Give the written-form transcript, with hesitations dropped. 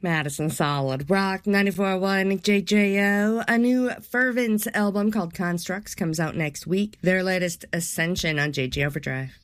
Madison Solid Rock 94.1 JJO. A new Fervence album called Constructs comes out next week. Their latest Ascension on JJ Overdrive.